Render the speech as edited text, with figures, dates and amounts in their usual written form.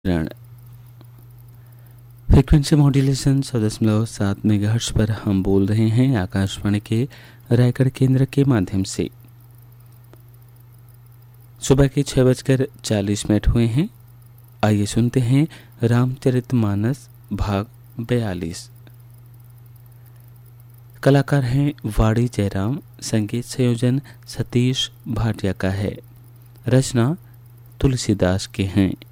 रण frequency modulation 100.7 megahertz पर हम बोल रहे हैं आकाशवाणी के रायगढ़ केंद्र के माध्यम से। सुबह के 6:40 हुए हैं। आइए सुनते हैं रामचरितमानस भाग 42। कलाकार हैं वाड़ी जयराम, संगीत संयोजन सतीश भाटिया का है, रचना तुलसीदास के हैं।